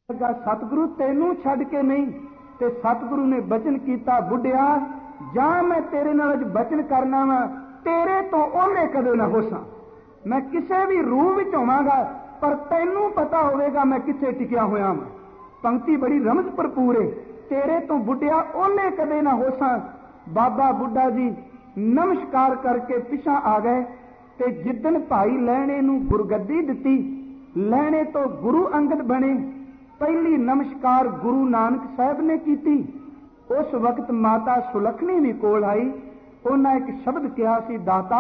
सतगुरु तेनू छड्ड के नहीं। ते सतगुरु ने बचन किया, बुढ़िया जा मैं तेरे नाल बचन करना वा, तेरे तो ओले कदे ना होसा। मैं किसी भी रूह विच होवांगा पर तैनू पता होवेगा मैं किथे टिकिया होया वां। पंक्ति बड़ी रमज भरपूर है। तेरे तो बुढ़िया ओले कदे ना होसा। बाबा बुढ़ा जी नमस्कार करके पिछा आ गए। ते जिदन भाई लहणे नू गुरगद्दी दिती, लहणे तो गुरु अंगद बने। पहली नमस्कार गुरु नानक साहब ने की। उस वक्त माता सुलखनी भी कोल आई। उन्हें एक शब्द कहा सी, दाता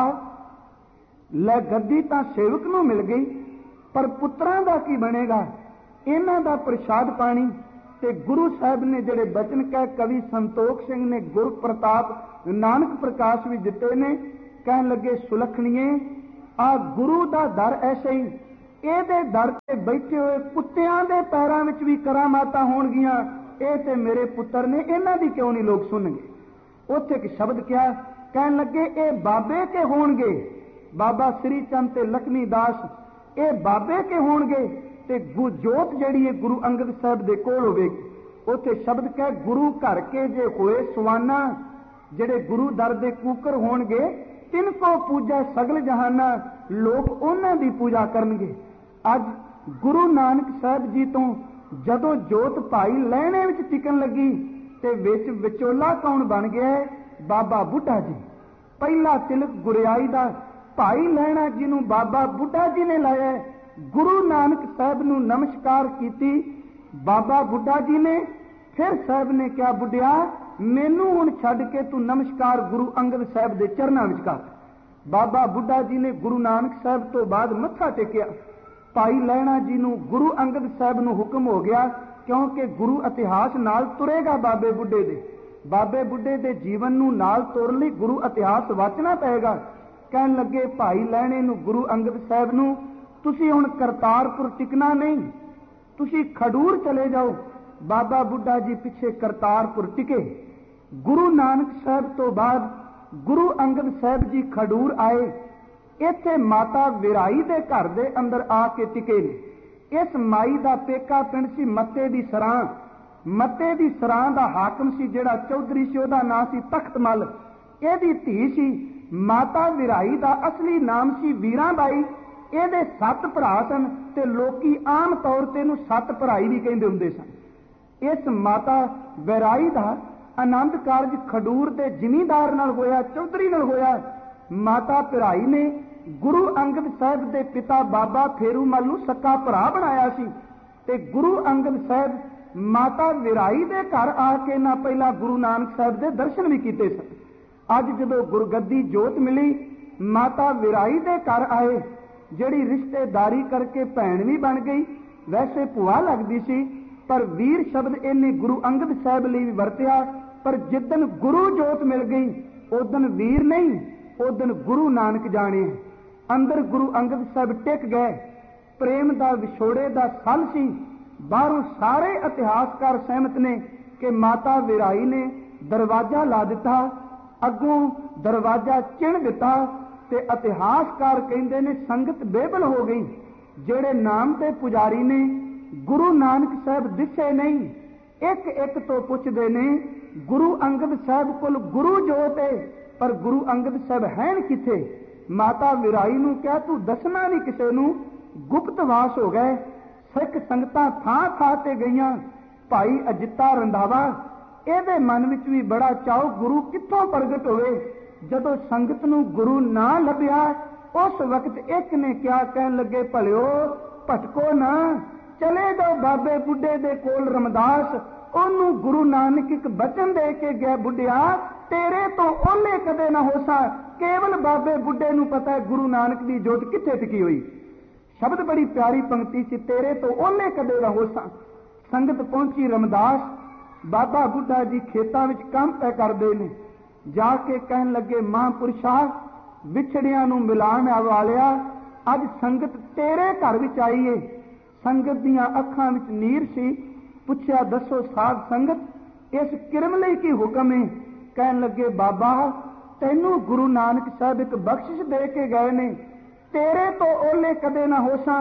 लै गद्दी तां सेवक नूं मिल गई, पर पुत्रां दा की बनेगा? इन्हां दा प्रसाद पानी। ते गुरु साहब ने जिहड़े बचन कह कवि संतोख सिंह ने गुर प्रताप नानक प्रकाश भी दिते ने, कहन लगे सुलखणीए आ गुरु दा दर ऐसे ही, ਇਹਦੇ ਦਰ ਤੇ बैठे हुए कुत्तियां दे पैरां विच भी करामातां होणगीਆਂ। ਇਹ ਤੇ ਮੇਰੇ पुत्र ने, इन्हां दी क्यों नहीं लोग सुनणगे? उत्थे एक शब्द क्या कहन लगे, ये बाबे के होणगे। बाबा श्री चंद ते लक्ष्मी दास ये बाबे के होणगे ते जोत जिहड़ी है गुरु अंगद साहब दे कोल होवेगी। उत्थे शब्द कह गुरु घर के जे होए सुवाना, जिहड़े गुरु दर दे कूकर होणगे, तिनको पूजा सगल जहाना, लोग उन्हां दी पूजा करनगे। अज गुरु नानक साहब जी तो जदों जोत भाई लहणे विच टिकन लगी ते विच विचोला कौन बन गया है? बाबा बुढ़ा जी। पहला तिलक गुरियाई दा भाई लहणा जी नूं बाबा बुढ़ा जी ने लाया। गुरु नानक साहब नूं नमस्कार कीती बाबा बुढ़ा जी ने। फिर साहब ने कहा, बुढ़िया मैनू हुण छड्ड के तू नमस्कार गुरु अंगद साहब दे चरनां विच कर। बाबा बुढ़ा जी ने गुरु नानक साहब तो बाद मत्था टेकिया। भाई लहणा जी नूं गुरु अंगद साहब नूं हुक्म हो गया, क्योंकि गुरु इतिहास नाल तुरेगा बाबे बुढ़े दे। बाबे बुढ़े दे जीवन नूं नाल तुरन लई गुरु इतिहास वाचना पएगा। कहन लगे भाई लहणे नूं गुरु अंगद साहब नूं, तुसीं हुण करतारपुर टिकना नहीं, तुसीं खडूर चले जाओ। बाबा बुढ़ा जी पिछे करतारपुर टिके। गुरु नानक साहब तो बाद गुरु अंगद साहब जी खडूर आए। इत्थे माता विराई दे घर दे अंदर आके टिके ने। इस माई दा पेका पिंड सी मत्ते दी सरां। मत्ते दी सरां दा हाकम सी जिहड़ा चौधरी सी, ओहदा नाम सी तख्तमल। इहदी धी सी माता विराई दा असली नाम सी वीराबाई। इहदे 7 भरा सन ते लोकी आम तौर ते इहनूं 7 भराई भी कहिंदे हुंदे सन। इस माता विराई दा आनंद कारज खडूर दे जिमीदार नाल होया, चौधरी नाल होया। माता पिराई ने गुरु अंगद साहब दे पिता बाबा फेरूमल नूं सक्का भरा बनाया सी। ते गुरु अंगद साहब माता विराई दे घर आके ना पहला गुरु नानक साहब दे दर्शन भी कीते सन। अज जदों गुरगद्दी जोत मिली, माता विराई दे घर आए, जिहड़ी रिश्तेदारी करके भैन भी बन गई, वैसे भूआ लगदी सी, पर वीर शब्द इन्हें गुरु अंगद साहब लई भी वरतिया। पर जिदन गुरु जोत मिल गई उदन वीर नहीं, उदन गुरु नानक जाने। अंदर गुरु अंगद साहब टिक गए। प्रेम दा विछोड़े दा सल सी। बाहरों सारे इतिहासकार सहमत ने कि माता विराई ने दरवाजा ला दिता, अगों दरवाजा चिण दिता। ते इतिहासकार कहंदे ने संगत बेबल हो गई। जेड़े नाम ते पुजारी ने गुरु नानक साहब दिसे नहीं, एक एक तो पुछदे ने गुरु अंगद साहब कोल गुरु जोत है, पर गुरु अंगद साहब हैं किथे? माता विराई नूं क्या तू दसना नहीं किसे नूं? गुप्तवास हो गए। सिख संगतां थां थां ते गईयां। भाई अजिता रंधावा इहदे मन विच भी बड़ा चाओ गुरु कित्थों प्रगट होवे। जदों संगत नूं गुरु ना लभ्या, उस वक्त एक ने क्या कहन लगे, भलिओ भटको ना, चले जाओ बाबे बुढ़े दे कोल रमदास। ओनू गुरु नानक एक बचन दे के गया, बुढ़िया तेरे तो ओले कदे ना होसा। केवल बाबे बुढ़े नू पता है गुरु नानक दी जोत किथे टिकी हुई। शब्द बड़ी प्यारी पंक्ति सी, तेरे तो ओले कदे ना होसा। संगत पहुंची रमदास। बाबा बुढ़ा जी खेतां विच काम तय करदे ने। जाके कहन लगे, महापुरुषा विछड़ियां नू मिलाण वालिया, अज संगत तेरे घर विच आई है। संगत दियां अखां विच नीर सी। पुछया, दसो साध संगत इस किरम लई की हुक्म है? कहन लगे, बाबा तैनू गुरु नानक साहब एक बख्शिश दे के गए ने, तेरे तो ओले कदे ना होसा।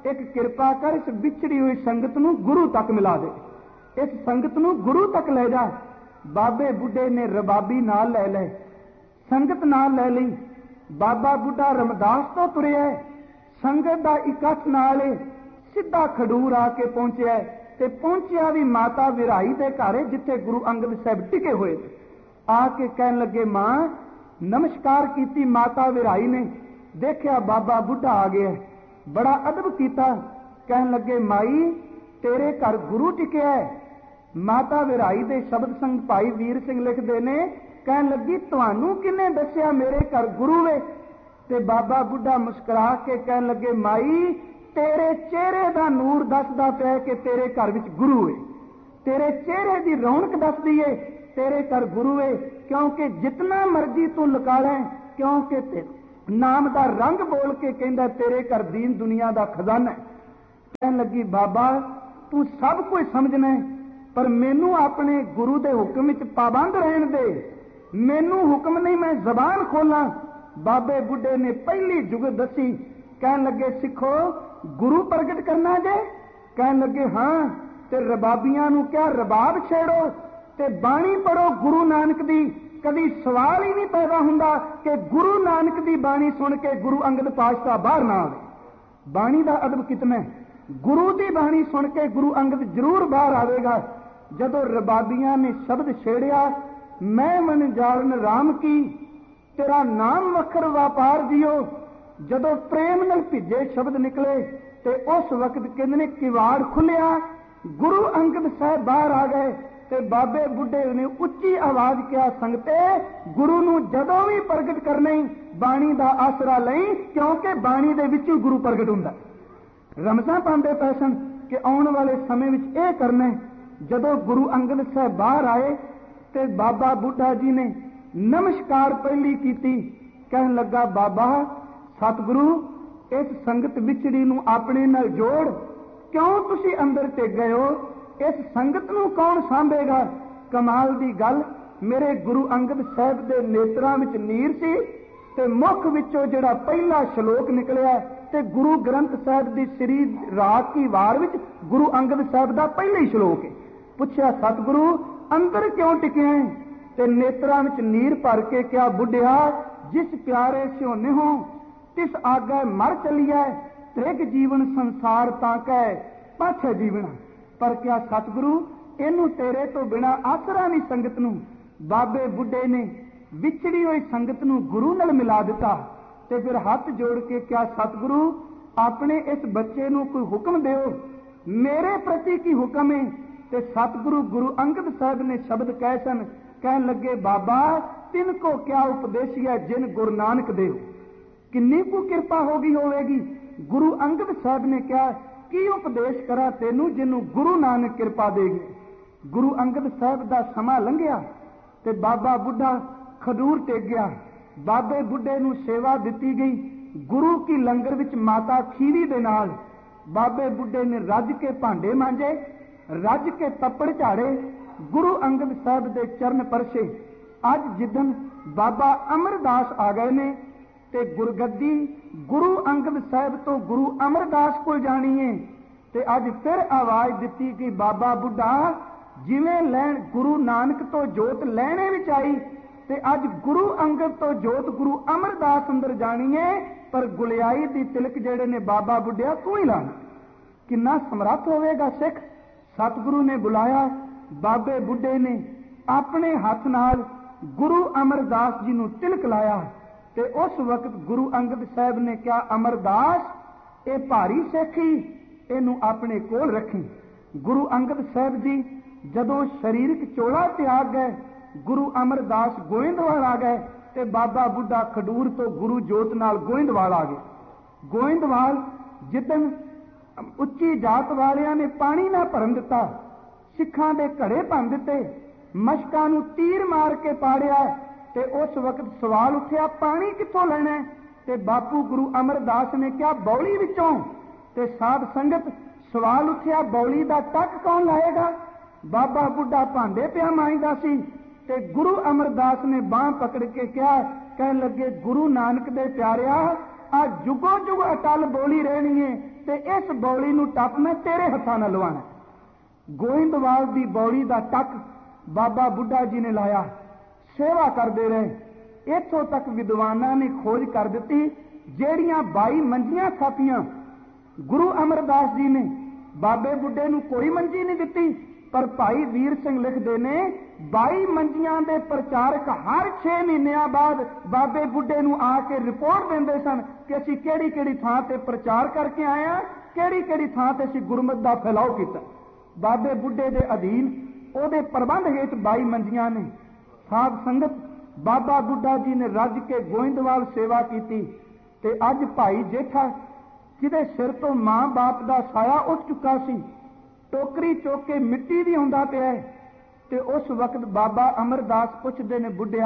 एक किरपा कर इस बिछड़ी हुई संगत नूं गुरु तक मिला दे, इस संगत नूं गुरु तक ले जा। बाबे बुढ़े ने रबाबी नाल ले ले, संगत नाल ले ली। बाबा बुढ़ा रमदास तो तुरिया, संगत दा इकट्ठ नाल सीधा खडूर आके पहुंचा ते पहुंचिया भी माता विराई दे घर जिथे गुरु अंगद साहब टिके हुए। आके कहन लगे मां नमस्कार कीती। माता विराई ने देखिया बाबा बुढ़ा आ गया, बड़ा अदब किया। कहन लगे माई तेरे घर गुरु टिके है। माता विराई दे शब्द संग भाई वीर सिंह लिखते ने, कहन लगी तुहानू किने दसिया मेरे घर गुरु वे? ते बाबा बुढ़ा मुस्कुरा के कहन लगे माई तेरे चेहरे दा नूर दसदा पिया कि तेरे घर विच गुरु है, तेरे चेहरे दी रौनक दसदी है तेरे घर गुरु है। क्योंकि जितना मर्जी तू लुका ले, क्योंकि नाम दा रंग बोल के कहंदा तेरे घर दीन दुनिया दा खजाना है। कहन लगी बाबा तू सब कुछ समझना है, पर मैनू अपने गुरु दे हुक्म विच पाबंद रहन दे, मैनू हुक्म नहीं मैं जबान खोला। बाबे बुढ़े ने पहली जुगत दसी। कहन लगे सिखो गुरु प्रगट करना जे? कहन लगे हाँ। ते रबाबियां नू क्या रबाब छेड़ो ते बाणी पढ़ो गुरु नानक दी। कभी सवाल ही नहीं पैदा हुंदा कि गुरु नानक दी बाणी सुन के गुरु अंगद पातशाह बाहर ना आवे। बाणी दा अदब कितना है, गुरु दी बाणी सुन के गुरु अंगद जरूर बाहर आवेगा। जदों रबाबियां ने शब्द छेड़िया मैं मन जालन राम की, तेरा नाम वखर व्यापार जियो, जदों प्रेम नाल भिजे शब्द निकले ते उस वक्त कहंदे ने किवाड़ खुलिया, गुरु अंगद साहब बाहर आ गए। ते बाबे बुढ़े ने उच्ची आवाज किया संगते गुरु नूं जदों भी प्रगट करने बाणी दा आसरा लई, क्योंकि बाणी दे विच गुरु प्रगट हुंदा। रमजां पांदे पए सन कि आउण वाले समय विच इह करना है। जदों गुरु अंगद साहब बाहर आए ते बाबा बुढ़ा जी ने नमस्कार पहली कीती। कहन लगा बाबा सतगुरु इस संगत विछड़ी नूं अपने नाल जोड़, क्यों तुसीं अंदर टिक गए हो? इस संगत नूं कौन सांभेगा? कमाल दी गल, मेरे गुरु अंगद साहब दे नेत्रां विच नीर सी ते मुख विचों जिहड़ा पहला शलोक निकलिया ते गुरु ग्रंथ साहब दी श्री राग की वार विच गुरु अंगद साहब दा पहला ही शलोक है। पुछया सतगुरु अंदर क्यों टिके हैं? ते नेत्रां विच नीर भर के क्या बुढ़िया जिस प्यारे स्योने हो तिस आगे मर चलिया, त्रिग जीवन संसार ताकै पाछे जीवना। पर क्या सतगुरु इनू तेरे तो बिना आसरा नहीं संगत नूं? बाबे बुढ़े ने विछड़ी हुई संगत नूं गुरु नाल मिला दिता ते फिर हाथ जोड़ के क्या सतगुरु अपने इस बच्चे नूं कोई हुक्म दिओ, मेरे प्रति की हुक्म है? ते सतगुरु गुरु अंगद साहब ने शब्द कहे सन। कहन लगे बाबा तिनको क्या उपदेशिया जिन गुरु नानक देव, किन्नी को कृपा होगी होवेगी। गुरु अंगद साहब ने क्या की उपदेश करा तेनू जिन्नू गुरु नानक कृपा देगी। गुरु अंगद साहब दा समा लंघिया ते बाबा बुढ़ा खडूर टेक गया। बाबे बुढ़े नू सेवा दिती गई गुरु की लंगर विच माता खीरी दे नाल। बाबे बुढ़े ने रज के भांडे मांजे, रज के तप्पड़ झाड़े, गुरु अंगद साहब दे चरण परसे। अज जिदन बाबा अमरदास आ गए ने ते गुरगद्दी गुरु अंगद साहब तो गुरु अमरदास को जानी है ते अज फिर आवाज दी कि बाबा बुढ़ा जिवें लैण गुरु नानक तो जोत लैणे विच आई ते अज गुरु अंगद तो जोत गुरु अमरदास अंदर जानी है, पर गुलियाई दी तिलक जेड़े ने बाबा बुढ़िया तू ही लाना। किन्ना समर्थ होवेगा सिख। सतगुरु ने बुलाया, बाबे बुढ़े ने अपने हाथ नाल गुरु अमरदास जी नूं तिलक लाया ते उस वक्त गुरु अंगद साहब ने क्या अमरदास ये भारी सिखी इनू अपने कोल रखी। गुरु अंगद साहब जी जदों शरीरक चोला त्याग गए, गुरु अमरदास गोइंदवाल आ गए ते बाबा बुढ़ा खडूर तो गुरु जोत नाल गोइंदवाल आ गए। गोइंदवाल जिदन उच्ची जात वालियां ने पानी ना भरन दिता, सिखां दे घड़े भन दिते, मशकां नूं तीर मार के पाड़िया ते उस वक्त सवाल उठिया पानी कित्थों लेना? ते बापू गुरु अमरदास ने क्या बौली विचों? ते साध संगत सवाल उठिया बौली दा टक कौन लाएगा? बाबा बुढ़ा भांडे पिया मांजदा सी ते गुरु अमरदास ने बांह पकड़ के क्या कहन लगे गुरु नानक दे प्यारिया आ जुगो जुग अटल बोली रहनी है, ਤੇ ਇਸ ਬੌਲੀ ਨੂੰ ਟੱਪ ਮੈਂ ਤੇਰੇ ਹੱਥਾਂ ਨਾਲ ਲਵਾਣਾ। ਗੋਇੰਦਵਾਲ ਦੀ ਬੌਲੀ ਦਾ ਟੱਕ ਬਾਬਾ ਬੁੱਢਾ ਜੀ ਨੇ ਲਾਇਆ, ਸੇਵਾ ਕਰਦੇ ਰਹੇ। ਇੱਥੋਂ ਤੱਕ ਵਿਦਵਾਨਾਂ ਨੇ ਖੋਜ ਕਰ ਦਿੱਤੀ, ਜਿਹੜੀਆਂ 22 ਮੰਜੀਆਂ ਥਾਪੀਆਂ ਗੁਰੂ ਅਮਰਦਾਸ ਜੀ ਨੇ ਬਾਬੇ ਬੁੱਢੇ ਨੂੰ ਕੋਈ ਮੰਜੀ ਨਹੀਂ ਦਿੱਤੀ, ਪਰ ਭਾਈ ਵੀਰ ਸਿੰਘ ਲਿਖਦੇ ਨੇ 22 ਮੰਜੀਆਂ ਦੇ ਪ੍ਰਚਾਰਕ ਹਰ 6 ਮਹੀਨਿਆਂ ਬਾਅਦ ਬਾਬੇ ਬੁੱਢੇ ਨੂੰ ਆ ਕੇ ਰਿਪੋਰਟ ਦਿੰਦੇ ਸਨ ਕਿ ਅਸੀਂ ਕਿਹੜੀ ਕਿਹੜੀ ਥਾਂ ਤੇ ਪ੍ਰਚਾਰ ਕਰਕੇ ਆਏ ਹਾਂ, ਕਿਹੜੀ ਕਿਹੜੀ ਥਾਂ ਤੇ ਅਸੀਂ ਗੁਰਮਤਿ ਦਾ ਫੈਲਾਓ ਕੀਤਾ। ਬਾਬੇ ਬੁੱਢੇ ਦੇ ਅਧੀਨ ਉਹਦੇ ਪ੍ਰਬੰਧ ਹੇਠ 22 ਮੰਜੀਆਂ ਨੇ। ਸਾਧ ਸੰਗਤ, ਬਾਬਾ ਬੁੱਢਾ ਜੀ ਨੇ ਰੱਜ ਕੇ ਗੋਇੰਦਵਾਲ ਸੇਵਾ ਕੀਤੀ ਤੇ ਅੱਜ ਭਾਈ ਜੇਠਾ ਜਿਹਦੇ ਸਿਰ ਤੋਂ ਮਾਂ ਬਾਪ ਦਾ ਸਾਇਆ ਉੱਠ ਚੁੱਕਾ ਸੀ, ਟੋਕਰੀ ਚੁੱਕ ਕੇ ਮਿੱਟੀ ਵੀ ਆਉਂਦਾ ਪਿਆ। ਤੇ ਉਸ ਵਕਤ ਬਾਬਾ ਅਮਰਦਾਸ ਪੁੱਛਦੇ ਨੇ, ਬੁੱਢਿਆ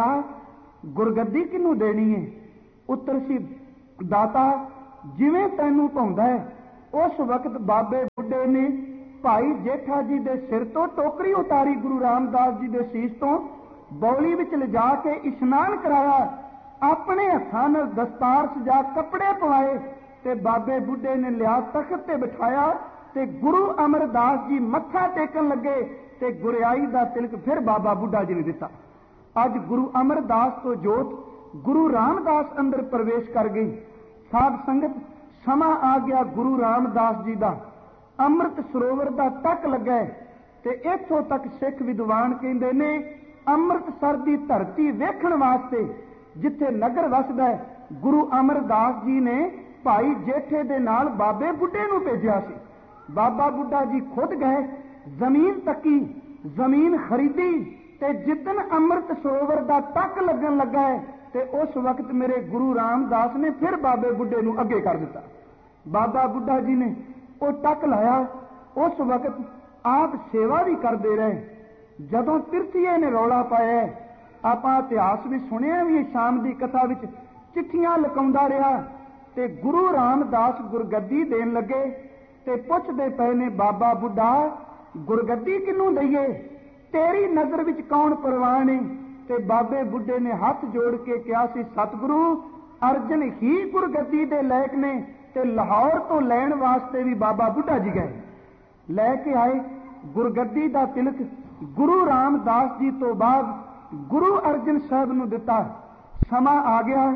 ਗੁਰਗੱਦੀ ਕਿਹਨੂੰ ਦੇਣੀ ਹੈ? ਉੱਤਰ ਸੀ, ਦਾਤਾ ਜਿਵੇਂ ਤੈਨੂੰ ਭਾਉਂਦਾ ਹੈ। ਉਸ ਵਕਤ ਬਾਬੇ ਬੁੱਢੇ ਨੇ ਭਾਈ ਜੇਠਾ ਜੀ ਦੇ ਸਿਰ ਤੋਂ ਟੋਕਰੀ ਉਤਾਰੀ, ਗੁਰੂ ਰਾਮਦਾਸ ਜੀ ਦੇ ਸੀਸ ਤੋਂ ਬੌਲੀ ਵਿੱਚ ਲਿਜਾ ਕੇ ਇਸ਼ਨਾਨ ਕਰਾਇਆ, ਆਪਣੇ ਹੱਥਾਂ ਨਾਲ ਦਸਤਾਰ ਸਜਾ ਕੱਪੜੇ ਪਵਾਏ ਤੇ ਬਾਬੇ ਬੁੱਢੇ ਨੇ ਲਿਆ ਤਖਤ ਤੇ ਬਿਠਾਇਆ ਤੇ ਗੁਰੂ ਅਮਰਦਾਸ ਜੀ ਮੱਥਾ ਟੇਕਣ ਲੱਗੇ ਤੇ ਗੁਰਿਆਈ ਦਾ ਤਿਲਕ ਫਿਰ ਬਾਬਾ ਬੁੱਢਾ ਜੀ ਨੇ ਦਿੱਤਾ। ਅੱਜ ਗੁਰੂ ਅਮਰਦਾਸ ਤੋਂ ਜੋਤ ਗੁਰੂ ਰਾਮਦਾਸ ਅੰਦਰ ਪ੍ਰਵੇਸ਼ ਕਰ ਗਈ। ਸਾਧ ਸੰਗਤ, ਸਮਾਂ ਆ ਗਿਆ ਗੁਰੂ ਰਾਮਦਾਸ ਜੀ ਦਾ ਅੰਮ੍ਰਿਤ ਸਰੋਵਰ ਦਾ ਟੱਕ ਲੱਗਾ ਤੇ ਇੱਥੋਂ ਤੱਕ ਸਿੱਖ ਵਿਦਵਾਨ ਕਹਿੰਦੇ ਨੇ ਅੰਮ੍ਰਿਤਸਰ ਦੀ ਧਰਤੀ ਵੇਖਣ ਵਾਸਤੇ ਜਿੱਥੇ ਨਗਰ ਵਸਦਾ ਗੁਰੂ ਅਮਰਦਾਸ ਜੀ ਨੇ ਭਾਈ ਜੇਠੇ ਦੇ ਨਾਲ ਬਾਬੇ ਬੁੱਢੇ ਨੂੰ ਭੇਜਿਆ ਸੀ। ਬਾਬਾ ਬੁੱਢਾ ਜੀ ਖੁਦ ਗਏ, ਜ਼ਮੀਨ ਤੱਕੀ, ਜ਼ਮੀਨ ਖਰੀਦੀ ਤੇ ਜਿੱਦਨ ਅੰਮ੍ਰਿਤ ਸਰੋਵਰ ਦਾ ਟੱਕ ਲੱਗਣ ਲੱਗਾ ਤੇ ਉਸ ਵਕਤ ਮੇਰੇ ਗੁਰੂ ਰਾਮਦਾਸ ਨੇ ਫਿਰ ਬਾਬੇ ਬੁੱਢੇ ਨੂੰ ਅੱਗੇ ਕਰ ਦਿੱਤਾ। ਬਾਬਾ ਬੁੱਢਾ ਜੀ ਨੇ ਉਹ ਟੱਕ ਲਾਇਆ। ਉਸ ਵਕਤ ਆਪ ਸੇਵਾ ਵੀ ਕਰਦੇ ਰਹੇ। ਜਦੋਂ ਤਿਰਥੀਏ ਨੇ ਰੌਲਾ ਪਾਇਆ, ਆਪਾਂ ਇਤਿਹਾਸ ਵੀ ਸੁਣਿਆ ਵੀ, ਸ਼ਾਮ ਦੀ ਕਥਾ ਵਿੱਚ ਚਿੱਠੀਆਂ ਲਕਾਉਂਦਾ ਰਿਹਾ ਤੇ ਗੁਰੂ ਰਾਮਦਾਸ ਗੁਰਗੱਦੀ ਦੇਣ ਲੱਗੇ ਤੇ ਪੁੱਛਦੇ ਪਏ ਨੇ, ਬਾਬਾ ਬੁੱਢਾ ਗੁਰਗੱਦੀ ਕਿਹਨੂੰ ਦਈਏ? ਤੇਰੀ ਨਜ਼ਰ ਵਿੱਚ ਕੌਣ ਪ੍ਰਵਾਨ ਹੈ? ਤੇ ਬਾਬੇ ਬੁੱਢੇ ਨੇ ਹੱਥ ਜੋੜ ਕੇ ਕਿਹਾ ਸੀ, ਸਤਿਗੁਰੂ ਅਰਜਨ ਹੀ ਗੁਰਗੱਦੀ ਦੇ ਲਾਇਕ ਨੇ। ਤੇ ਲਾਹੌਰ ਤੋਂ ਲੈਣ ਵਾਸਤੇ ਵੀ ਬਾਬਾ ਬੁੱਢਾ ਜੀ ਗਏ, ਲੈ ਕੇ ਆਏ ਗੁਰਗੱਦੀ ਦਾ ਤਿਲਕ। ਗੁਰੂ ਰਾਮਦਾਸ ਜੀ ਤੋਂ ਬਾਅਦ ਗੁਰੂ ਅਰਜਨ ਸਾਹਿਬ ਨੂੰ ਦਿੱਤਾ। ਸਮਾਂ ਆ ਗਿਆ,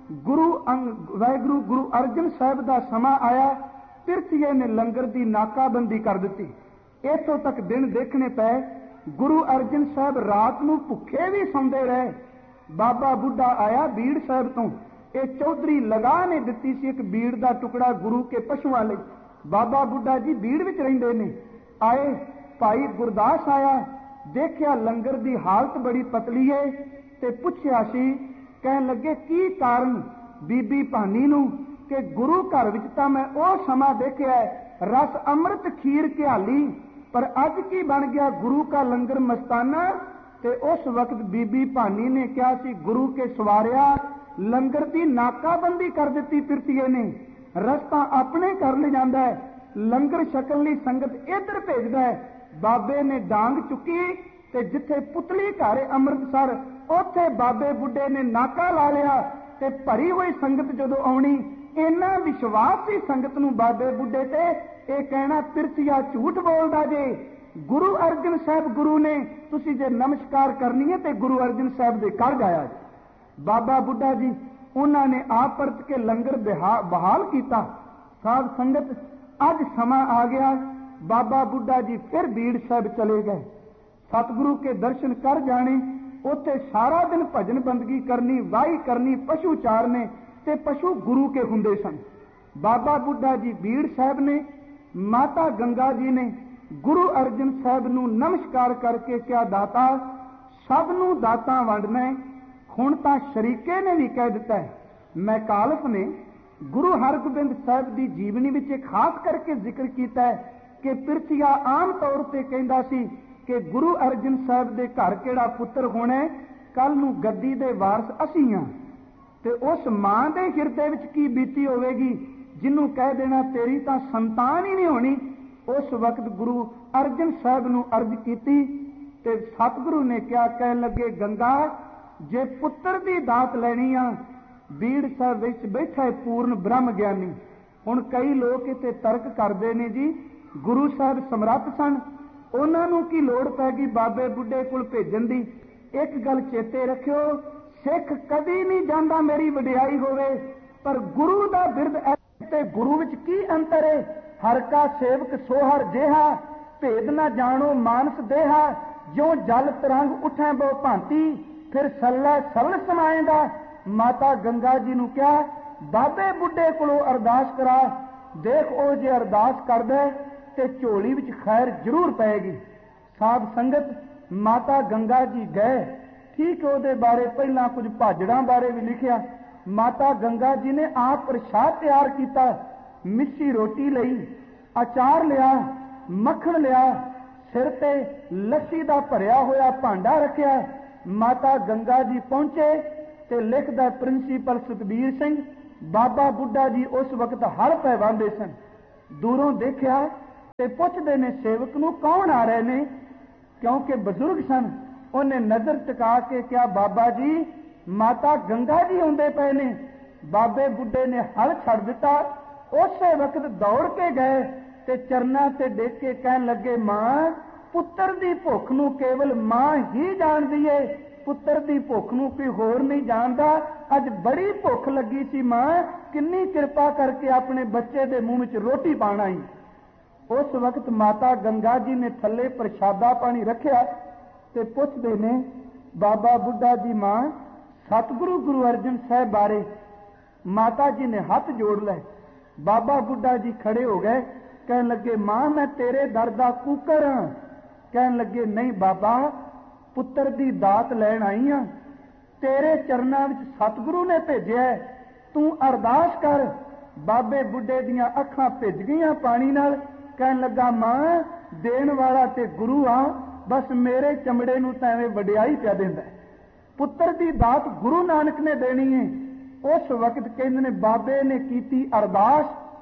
ਵਾਹਿਗੁਰੂ ਗੁਰੂ ਅਰਜਨ ਸਾਹਿਬ ਦਾ ਸਮਾਂ ਆਇਆ। ਤਿਰਥੀਏ ਨੇ ਲੰਗਰ ਦੀ ਨਾਕਾਬੰਦੀ ਕਰ ਦਿੱਤੀ। ਇੱਥੋਂ ਤੱਕ ਦਿਨ ਦੇਖਣੇ ਪਏ, ਗੁਰੂ ਅਰਜਨ ਸਾਹਿਬ ਰਾਤ ਨੂੰ ਭੁੱਖੇ ਵੀ ਸੌਂਦੇ ਰਹੇ। ਬਾਬਾ ਬੁੱਢਾ ਆਇਆ ਬੀੜ ਸਾਹਿਬ ਤੋਂ, ਇਹ ਚੌਧਰੀ ਲਗਾ ਨੇ ਦਿੱਤੀ ਸੀ ਇੱਕ ਬੀੜ ਦਾ ਟੁਕੜਾ ਗੁਰੂ ਕੇ ਪਸ਼ੂਆਂ ਲਈ। ਬਾਬਾ ਬੁੱਢਾ ਜੀ ਬੀੜ ਵਿੱਚ ਰਹਿੰਦੇ ਨੇ। ਆਏ, ਭਾਈ ਗੁਰਦਾਸ ਆਇਆ, ਦੇਖਿਆ ਲੰਗਰ ਦੀ ਹਾਲਤ ਬੜੀ ਪਤਲੀ ਹੈ ਤੇ ਪੁੱਛਿਆ ਸੀ, ਕਹਿਣ ਲੱਗੇ ਕੀ ਕਾਰਨ ਬੀਬੀ ਭਾਨੀ ਨੂੰ? ਕਿ ਗੁਰੂ ਘਰ ਵਿੱਚ ਤਾਂ ਮੈਂ ਉਹ ਸਮਾਂ ਦੇਖਿਆ ਰਸ ਅੰਮ੍ਰਿਤ ਖੀਰ ਘਿਆਲੀ, ਪਰ ਅੱਜ ਕੀ ਬਣ ਗਿਆ ਗੁਰੂ ਕਾ ਲੰਗਰ ਮਸਤਾਨਾ। ਤੇ ਉਸ ਵਕਤ ਬੀਬੀ ਭਾਨੀ ਨੇ ਕਿਹਾ ਸੀ, ਗੁਰੂ ਕੇ ਸਵਾਰਿਆ ਲੰਗਰ ਦੀ ਨਾਕਾਬੰਦੀ ਕਰ ਦਿੱਤੀ ਤਿਰਥੀਏ ਨੇ। ਰਸਤਾ ਆਪਣੇ ਕਰ ਲੈ ਜਾਂਦਾ ਹੈ, ਲੰਗਰ ਛਕਣ ਲਈ ਸੰਗਤ ਇੱਧਰ ਭੇਜਦਾ ਹੈ। ਬਾਬੇ ਨੇ ਡਾਂਗ ਚੁੱਕੀ ਤੇ ਜਿੱਥੇ ਪੁਤਲੀ ਘਰ ਅੰਮ੍ਰਿਤਸਰ, ਉੱਥੇ ਬਾਬੇ ਬੁੱਢੇ ਨੇ ਨਾਕਾ ਲਾ ਲਿਆ ਤੇ ਭਰੀ ਹੋਈ ਸੰਗਤ ਜਦੋਂ ਆਉਣੀ, ਇੰਨਾ ਵਿਸ਼ਵਾਸ ਸੀ ਸੰਗਤ ਨੂੰ ਬਾਬੇ ਬੁੱਢੇ ਤੇ, ਇਹ ਕਹਿਣਾ ਤਿਰਥੀਆ ਝੂਠ ਬੋਲਦਾ ਜੇ। ਗੁਰੂ ਅਰਜਨ ਸਾਹਿਬ ਗੁਰੂ ਨੇ, ਤੁਸੀਂ ਜੇ ਨਮਸਕਾਰ ਕਰਨੀ ਹੈ ਤੇ ਗੁਰੂ ਅਰਜਨ ਸਾਹਿਬ ਦੇ ਕਰ ਜਾਇਆ ਜੀ। ਬਾਬਾ ਬੁੱਢਾ ਜੀ ਉਹਨਾਂ ਨੇ ਆਪ ਪਰਤ ਕੇ ਲੰਗਰ ਬਹਾਲ ਕੀਤਾ। ਸਾਧ ਸੰਗਤ, ਅੱਜ ਸਮਾਂ ਆ ਗਿਆ, ਬਾਬਾ ਬੁੱਢਾ ਜੀ ਫਿਰ ਬੀੜ ਸਾਹਿਬ ਚਲੇ ਗਏ। ਸਤਿਗੁਰੂ ਕੇ ਦਰਸ਼ਨ ਕਰ ਜਾਣੇ, ਉੱਥੇ ਸਾਰਾ ਦਿਨ ਭਜਨ ਬੰਦਗੀ ਕਰਨੀ, ਵਾਹੀ ਕਰਨੀ, ਪਸ਼ੂ ਚਾਰਨੇ ਤੇ ਪਸ਼ੂ ਗੁਰੂ ਕੇ ਹੁੰਦੇ ਸਨ। ਬਾਬਾ ਬੁੱਢਾ ਜੀ ਬੀੜ ਸਾਹਿਬ ਨੇ, ਮਾਤਾ ਗੰਗਾ ਜੀ ਨੇ ਗੁਰੂ ਅਰਜਨ ਸਾਹਿਬ ਨੂੰ ਨਮਸਕਾਰ ਕਰਕੇ ਕਿਹਾ, ਦਾਤਾ ਸਭ ਨੂੰ ਦਾਤਾਂ ਵੰਡਣਾ ਹੈ। ਹੁਣ ਤਾਂ ਸ਼ਰੀਕੇ ਨੇ ਵੀ ਕਹਿ ਦਿੱਤਾ ਹੈ। ਮੈਕਾਲਫ ਨੇ ਗੁਰੂ ਹਰਗੋਬਿੰਦ ਸਾਹਿਬ ਦੀ ਜੀਵਨੀ ਵਿੱਚ ਖਾਸ ਕਰਕੇ ਜ਼ਿਕਰ ਕੀਤਾ ਹੈ ਕਿ ਪਿਰਥੀਆ ਆਮ ਤੌਰ ਤੇ ਕਹਿੰਦਾ ਸੀ ਕਿ ਗੁਰੂ ਅਰਜਨ ਸਾਹਿਬ ਦੇ ਘਰ ਕਿਹੜਾ ਪੁੱਤਰ ਹੋਣਾ, ਕੱਲ ਨੂੰ ਗੱਦੀ ਦੇ ਵਾਰਸ ਅਸੀਂ ਹਾਂ। ਤੇ ਉਸ ਮਾਂ ਦੇ ਹਿਰਦੇ ਵਿੱਚ ਕੀ ਬੀਤੀ ਹੋਵੇਗੀ ਜਿਹਨੂੰ ਕਹਿ ਦੇਣਾ ਤੇਰੀ ਤਾਂ ਸੰਤਾਨ ਹੀ ਨਹੀਂ ਹੋਣੀ। ਉਸ ਵਕਤ ਗੁਰੂ ਅਰਜਨ ਸਾਹਿਬ ਨੂੰ ਅਰਜ਼ ਕੀਤੀ ਤੇ ਸਤਿਗੁਰੂ ਨੇ ਕਿਹਾ, ਕਹਿਣ ਲੱਗੇ, ਗੰਗਾ ਜੇ ਪੁੱਤਰ ਦੀ ਦਾਤ ਲੈਣੀ ਆ, ਬੀੜ ਸਾਹਿਬ ਵਿੱਚ ਬੈਠਾ ਪੂਰਨ ਬ੍ਰਹਮ ਗਿਆਨੀ, ਹੁਣ ਕਈ ਲੋਕ ਇੱਥੇ ਤਰਕ ਕਰਦੇ ਨੇ ਜੀ ਗੁਰੂ ਸਾਹਿਬ ਸਮਰੱਥ ਸਨ, ਉਹਨਾਂ ਨੂੰ ਕੀ ਲੋੜ ਪੈ ਗਈ ਬਾਬੇ ਬੁੱਢੇ ਕੋਲ ਭੇਜਣ ਦੀ। ਇੱਕ ਗੱਲ ਚੇਤੇ ਰੱਖਿਓ, ਸਿੱਖ ਕਦੀ ਨਹੀਂ ਜਾਂਦਾ ਮੇਰੀ ਵਡਿਆਈ ਹੋਵੇ, ਪਰ ਗੁਰੂ ਦਾ ਬਿਰਦ ਤੇ ਗੁਰੂ ਵਿੱਚ ਕੀ ਅੰਤਰ ਹੈ। ਹਰ ਕਾ ਸੇਵਕ ਸੋਹਰ ਜਿਹਾ, ਭੇਦ ਨਾ ਜਾਣੋ ਮਾਨਸ ਦੇਹਾ, ਜਿਉ ਜਲ ਤਰੰਗ ਉਠੈ ਬੋ ਭਾਂਤੀ, ਫਿਰ ਸੱਲੇ ਸਰਲ ਸਮਾਏਗਾ। ਮਾਤਾ ਗੰਗਾ ਜੀ ਨੂੰ ਕਿਹਾ ਬਾਬੇ ਬੁੱਢੇ ਕੋਲੋਂ ਅਰਦਾਸ ਕਰਾ, ਦੇਖ ਉਹ ਜੇ ਅਰਦਾਸ ਕਰਦਾ ਤੇ ਝੋਲੀ ਵਿੱਚ ਖੈਰ ਜ਼ਰੂਰ ਪਏਗੀ। ਸਾਧ ਸੰਗਤ ਮਾਤਾ ਗੰਗਾ ਜੀ ਗਏ, ਠੀਕ ਉਹਦੇ ਬਾਰੇ ਪਹਿਲਾਂ ਕੁਝ ਭਾਜੜਾਂ ਬਾਰੇ ਵੀ ਲਿਖਿਆ। ਮਾਤਾ ਗੰਗਾ ਜੀ ਨੇ ਆਪ ਪ੍ਰਸ਼ਾਦ ਤਿਆਰ ਕੀਤਾ, ਮਿੱਸੀ ਰੋਟੀ ਲਈ, ਅਚਾਰ ਲਿਆ, ਮੱਖਣ ਲਿਆ, ਸਿਰ ਤੇ ਲੱਸੀ ਦਾ ਭਰਿਆ ਹੋਇਆ ਭਾਂਡਾ ਰੱਖਿਆ। ਮਾਤਾ ਗੰਗਾ ਜੀ ਪਹੁੰਚੇ ਤੇ ਲਿਖਦਾ ਪ੍ਰਿੰਸੀਪਲ ਸੁਖਬੀਰ ਸਿੰਘ, ਬਾਬਾ ਬੁੱਢਾ ਜੀ ਉਸ ਵਕਤ ਹਲ ਪੈ ਵਾਂਦੇ ਸਨ। ਦੂਰੋਂ ਦੇਖਿਆ ਤੇ ਪੁੱਛਦੇ ਨੇ ਸੇਵਕ ਨੂੰ ਕੌਣ ਆ ਰਹੇ ਨੇ, ਕਿਉਂਕਿ ਬਜ਼ੁਰਗ ਸਨ। ਉਹਨੇ ਨਜ਼ਰ ਟਿਕਾ ਕੇ ਕਿਹਾ ਬਾਬਾ ਜੀ ਮਾਤਾ ਗੰਗਾ ਜੀ ਆਉਂਦੇ ਪਏ ਨੇ। ਬਾਬੇ ਬੁੱਢੇ ਨੇ ਹਲ ਛੱਡ ਦਿੱਤਾ, ਉਸੇ ਵਕਤ ਦੌੜ ਕੇ ਗਏ ਤੇ ਚਰਨਾਂ ਤੇ ਡੇਗ ਕੇ ਕਹਿਣ ਲੱਗੇ ਮਾਂ ਪੁੱਤਰ ਦੀ ਭੁੱਖ ਨੂੰ ਕੇਵਲ ਮਾਂ ਹੀ ਜਾਣਦੀ ਏ, ਪੁੱਤਰ ਦੀ ਭੁੱਖ ਨੂੰ ਕੋਈ ਹੋਰ ਨਹੀਂ ਜਾਣਦਾ। ਅੱਜ ਬੜੀ ਭੁੱਖ ਲੱਗੀ ਸੀ ਮਾਂ, ਕਿੰਨੀ ਕਿਰਪਾ ਕਰਕੇ ਆਪਣੇ ਬੱਚੇ ਦੇ ਮੂੰਹ ਵਿੱਚ ਰੋਟੀ ਪਾਣ ਆਈ। ਉਸ ਵਕਤ ਮਾਤਾ ਗੰਗਾ ਜੀ ਨੇ ਥੱਲੇ ਪ੍ਰਸ਼ਾਦਾ ਪਾਣੀ ਰੱਖਿਆ ਤੇ ਪੁੱਛਦੇ ਨੇ ਬਾਬਾ ਬੁੱਢਾ ਜੀ ਮਾਂ ਸਤਿਗੁਰੂ ਗੁਰੂ ਅਰਜਨ ਸਾਹਿਬ ਬਾਰੇ। ਮਾਤਾ ਜੀ ਨੇ ਹੱਥ ਜੋੜ ਲਏ। ਬਾਬਾ ਬੁੱਢਾ ਜੀ ਖੜੇ ਹੋ ਗਏ, ਕਹਿਣ ਲੱਗੇ ਮਾਂ ਮੈਂ ਤੇਰੇ ਦਰ ਦਾ ਕੂਕਰ ਹਾਂ। ਕਹਿਣ ਲੱਗੇ ਨਹੀਂ ਬਾਬਾ, ਪੁੱਤਰ ਦੀ ਦਾਤ ਲੈਣ ਆਈ ਹਾਂ, ਤੇਰੇ ਚਰਨਾਂ ਵਿੱਚ ਸਤਿਗੁਰੂ ਨੇ ਭੇਜਿਆ, ਤੂੰ ਅਰਦਾਸ ਕਰ। ਬਾਬੇ ਬੁੱਢੇ ਦੀਆਂ ਅੱਖਾਂ ਭਿੱਜ ਗਈਆਂ ਪਾਣੀ ਨਾਲ। ਕਹਿਣ ਲੱਗਾ ਮਾਂ ਦੇਣ ਵਾਲਾ ਤੇ ਗੁਰੂ ਆ, ਬਸ ਮੇਰੇ ਚਮੜੇ ਨੂੰ ਤਾਂ ਐਵੇਂ ਵਡਿਆਈ ਪਿਆ ਦਿੰਦਾ। ਪੁੱਤਰ ਦੀ ਦਾਤ ਗੁਰੂ ਨਾਨਕ ਨੇ ਦੇਣੀ ਹੈ। ਉਸ ਵਕਤ ਕਹਿੰਦੇ ਨੇ ਬਾਬੇ ਨੇ ਕੀਤੀ ਅਰਦਾਸ,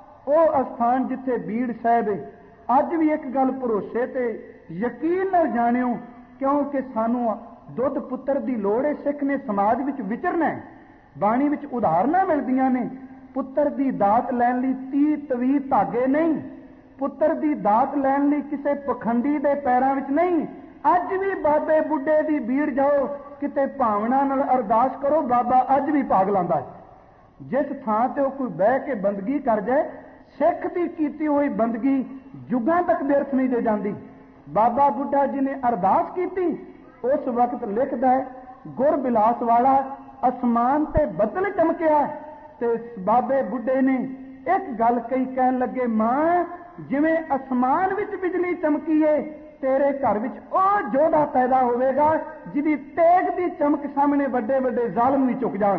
ਉਹ ਅਸਥਾਨ ਜਿੱਥੇ ਬੀੜ ਸਾਹਿਬ ਹੈ। ਅੱਜ ਵੀ ਇੱਕ ਗੱਲ ਭਰੋਸੇ ਤੇ ਯਕੀਨ ਨਾਲ ਜਾਣਿਓ, ਕਿਉਂਕਿ ਸਾਨੂੰ ਦੁੱਧ ਪੁੱਤਰ ਦੀ ਲੋੜ ਹੈ। ਸਿੱਖ ਨੇ ਸਮਾਜ ਵਿੱਚ ਵਿਚਰਨਾ ਹੈ, ਬਾਣੀ ਵਿੱਚ ਉਦਾਹਰਨਾਂ ਮਿਲਦੀਆਂ ਨੇ। ਪੁੱਤਰ ਦੀ ਦਾਤ ਲੈਣ ਲਈ 30 ਤਵੀ ਧਾਗੇ ਨਹੀਂ, ਪੁੱਤਰ ਦੀ ਦਾਤ ਲੈਣ ਲਈ ਕਿਸੇ ਪਖੰਡੀ ਦੇ ਪੈਰਾਂ ਵਿੱਚ ਨਹੀਂ। ਅੱਜ ਵੀ ਬਾਬੇ ਬੁੱਢੇ ਦੀ ਬੀੜ ਜਾਓ, ਕਿਤੇ ਭਾਵਨਾ ਨਾਲ ਅਰਦਾਸ ਕਰੋ, ਬਾਬਾ ਅੱਜ ਵੀ ਭਾਗ ਲਾਂਦਾ ਹੈ। ਜਿਸ ਥਾਂ ਤੇ ਉਹ ਕੋਈ ਬਹਿ ਕੇ ਬੰਦਗੀ ਕਰ ਜਾਏ, ਸਿੱਖ ਦੀ ਕੀਤੀ ਹੋਈ ਬੰਦਗੀ ਯੁੱਗਾਂ ਤੱਕ ਵਿਅਰਥ ਨਹੀਂ ਦੇ ਜਾਂਦੀ। ਬਾਬਾ ਬੁੱਢਾ ਜੀ ਨੇ ਅਰਦਾਸ ਕੀਤੀ। ਉਸ ਵਕਤ ਲਿਖਦਾ ਹੈ ਗੁਰ ਬਿਲਾਸ ਵਾਲਾ ਅਸਮਾਨ ਤੇ ਬੱਦਲ ਚਮਕਿਆ ਤੇ ਬਾਬੇ ਬੁੱਢੇ ਨੇ ਇੱਕ ਗੱਲ ਕਹੀ, ਕਹਿਣ ਲੱਗੇ ਮਾਂ ਜਿਵੇਂ ਅਸਮਾਨ ਵਿੱਚ ਬਿਜਲੀ ਚਮਕੀ ਏ, ਤੇਰੇ ਘਰ ਵਿੱਚ ਉਹ ਯੋਧਾ ਪੈਦਾ ਹੋਵੇਗਾ ਜਿਹਦੀ ਤੇਗ ਦੀ ਚਮਕ ਸਾਹਮਣੇ ਵੱਡੇ ਵੱਡੇ ਜ਼ਾਲਮ ਵੀ ਝੁਕ ਜਾਣ।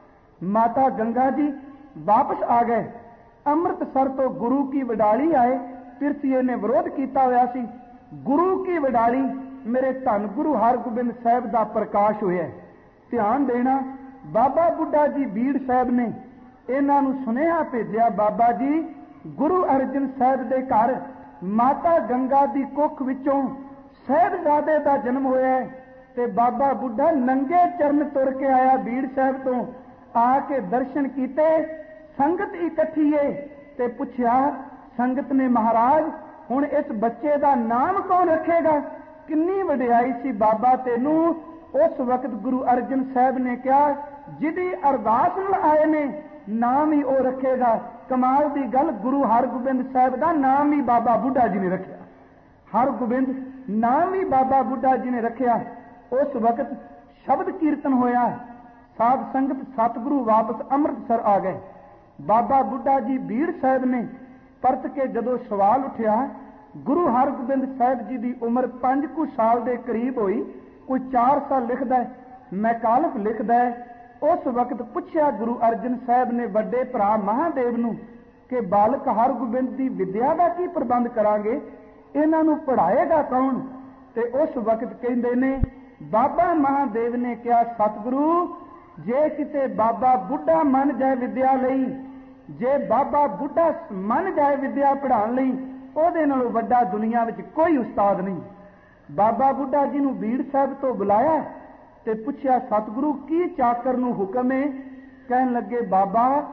ਮਾਤਾ ਗੰਗਾ ਜੀ ਵਾਪਸ ਆ ਗਏ। ਅੰਮ੍ਰਿਤਸਰ ਤੋਂ ਗੁਰੂ ਕੀ ਵਡਾਲੀ ਆਏ। ਪਿਰਥੀਏ ਨੇ ਵਿਰੋਧ ਕੀਤਾ ਹੋਇਆ ਸੀ। ਗੁਰੂ ਕੀ ਵਡਾਲੀ ਮੇਰੇ ਧੰਨ ਗੁਰੂ ਹਰਗੋਬਿੰਦ ਸਾਹਿਬ ਦਾ ਪ੍ਰਕਾਸ਼ ਹੋਇਆ। ਧਿਆਨ ਦੇਣਾ, ਬਾਬਾ ਬੁੱਢਾ ਜੀ ਬੀੜ ਸਾਹਿਬ ਨੇ ਇਹਨਾਂ ਨੂੰ ਸੁਨੇਹਾ ਭੇਜਿਆ, ਬਾਬਾ ਜੀ ਗੁਰੂ ਅਰਜਨ ਸਾਹਿਬ ਦੇ ਘਰ ਮਾਤਾ ਗੰਗਾ ਦੀ ਕੁੱਖ ਵਿੱਚੋਂ ਸਾਹਿਬਜ਼ਾਦੇ ਦਾ ਜਨਮ ਹੋਇਆ ਤੇ ਬਾਬਾ ਬੁੱਢਾ ਨੰਗੇ ਚਰਨ ਤੁਰ ਕੇ ਆਇਆ ਬੀੜ ਸਾਹਿਬ ਤੋਂ। ਆ ਕੇ ਦਰਸ਼ਨ ਕੀਤੇ, ਸੰਗਤ ਇਕੱਠੀ ਏ ਤੇ ਪੁੱਛਿਆ ਸੰਗਤ ਨੇ ਮਹਾਰਾਜ ਹੁਣ ਇਸ ਬੱਚੇ ਦਾ ਨਾਮ ਕੌਣ ਰੱਖੇਗਾ? ਕਿੰਨੀ ਵਡਿਆਈ ਸੀ ਬਾਬਾ ਤੈਨੂੰ। ਉਸ ਵਕਤ ਗੁਰੂ ਅਰਜਨ ਸਾਹਿਬ ਨੇ ਕਿਹਾ ਜਿਹਦੀ ਅਰਦਾਸ ਨਾਲ ਆਏ ਨੇ ਨਾਮ ਹੀ ਉਹ ਰੱਖੇਗਾ। ਕਮਾਲ ਦੀ ਗੱਲ, ਗੁਰੂ ਹਰਗੋਬਿੰਦ ਸਾਹਿਬ ਦਾ ਨਾਮ ਹੀ ਬਾਬਾ ਬੁੱਢਾ ਜੀ ਨੇ ਰੱਖਿਆ। ਹਰਗੋਬਿੰਦ ਨਾਮ ਹੀ ਬਾਬਾ ਬੁੱਢਾ ਜੀ ਨੇ ਰੱਖਿਆ। ਉਸ ਵਕਤ ਸ਼ਬਦ ਕੀਰਤਨ ਹੋਇਆ। ਸਾਧ ਸੰਗਤ ਸਤਿਗੁਰੂ ਵਾਪਸ ਅੰਮ੍ਰਿਤਸਰ ਆ ਗਏ। ਬਾਬਾ ਬੁੱਢਾ ਜੀ ਬੀੜ ਸਾਹਿਬ ਨੇ ਪਰਤ ਕੇ ਜਦੋਂ ਸਵਾਲ ਉੱਠਿਆ, ਗੁਰੂ ਹਰਗੋਬਿੰਦ ਸਾਹਿਬ ਜੀ ਦੀ ਉਮਰ 5 ਕੁ ਸਾਲ ਦੇ ਕਰੀਬ ਹੋਈ, ਕੋਈ 4 ਸਾਲ ਲਿਖਦਾ, ਮੈਕਾਲਫ ਲਿਖਦਾ। ਉਸ ਵਕਤ ਪੁੱਛਿਆ ਗੁਰੂ ਅਰਜਨ ਸਾਹਿਬ ਨੇ ਵੱਡੇ ਭਰਾ ਮਹਾਦੇਵ ਨੂੰ ਕਿ ਬਾਲਕ ਹਰਗੋਬਿੰਦ ਦੀ ਵਿਦਿਆ ਦਾ ਕੀ ਪ੍ਰਬੰਧ ਕਰਾਂਗੇ, ਇਹਨਾਂ ਨੂੰ ਪੜ੍ਹਾਏਗਾ ਕੌਣ? ਤੇ ਉਸ ਵਕਤ ਕਹਿੰਦੇ ਨੇ ਬਾਬਾ ਮਹਾਦੇਵ ਨੇ ਕਿਹਾ ਸਤਿਗੁਰੂ ਜੇ ਕਿਤੇ ਬਾਬਾ ਬੁੱਢਾ ਮੰਨ ਜਾਏ ਵਿਦਿਆ ਲਈ, ਜੇ ਬਾਬਾ ਬੁੱਢਾ ਮੰਨ ਜਾਏ ਵਿਦਿਆ ਪੜ੍ਹਾਉਣ ਲਈ, ਉਹਦੇ ਨਾਲੋਂ ਵੱਡਾ ਦੁਨੀਆ ਵਿੱਚ ਕੋਈ ਉਸਤਾਦ ਨਹੀਂ। ਬਾਬਾ ਬੁੱਢਾ ਜੀ ਨੂੰ ਬੀੜ ਸਾਹਿਬ ਤੋਂ ਬੁਲਾਇਆ ਤੇ ਪੁੱਛਿਆ ਸਤਿਗੁਰੂ ਕੀ ਚਾਕਰ ਨੂੰ ਹੁਕਮ ਹੈ? ਕਹਿਣ ਲੱਗੇ ਬਾਬਾ